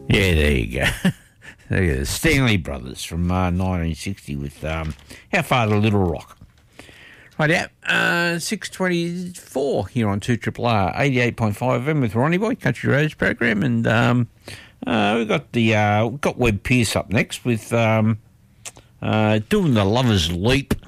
Yeah, there you go. There you go. Stanley Brothers from 1960 with How Far to Little Rock. Right out, 6:24 here on 2RRR 88.5 FM with Ronnie Boy, Country Roads program, and we've got Webb Pierce up next with doing the Lovers Leap.